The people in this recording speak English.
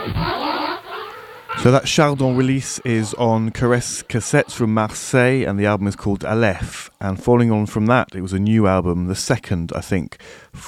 So that Chardon release is on Caresse Cassettes from Marseille, and the album is called Aleph. And following on from that, it was a new album, the second, I think,